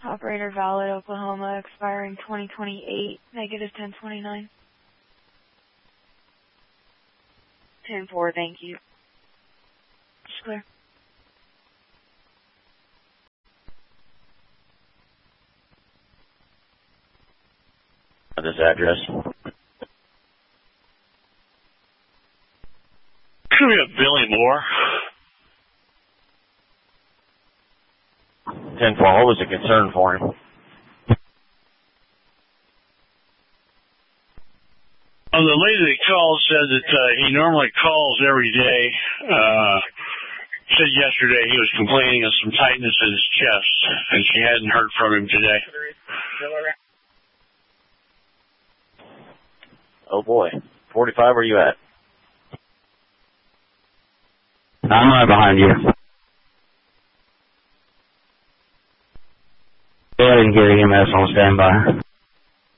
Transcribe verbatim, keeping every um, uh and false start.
Operator valid, Oklahoma, expiring twenty twenty-eight, negative ten twenty-nine. ten four, thank you. Just clear. This address. We have Billy Moore. ten four, what was the concern for him? Uh, the lady that called said that uh, he normally calls every day. Uh, said yesterday he was complaining of some tightness in his chest, and she hadn't heard from him today. Oh boy. forty-five, where you at? I'm right behind you. Go ahead and get E M S on standby.